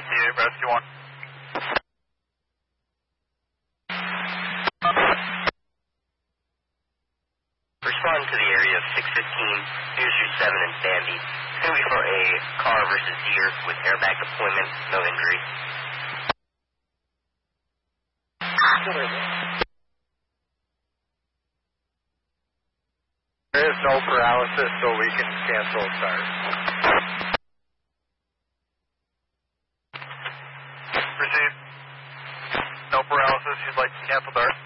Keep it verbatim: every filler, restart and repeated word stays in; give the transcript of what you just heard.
Yeah, rescue one. Respond to the area of six fifteen, News Route seven and Sandy. It's going to be for a car versus deer with airbag deployment, no injury. There is no paralysis, so we can cancel start. Proceed. No paralysis, you'd like to cancel start?